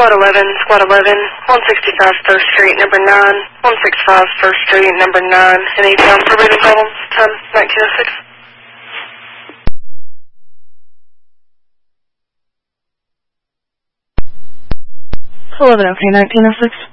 Squad 11, 165 1st Street, number 9, 165 1st Street, number 9. Any for breathing problems? 10, 1906. 11, okay, 1906.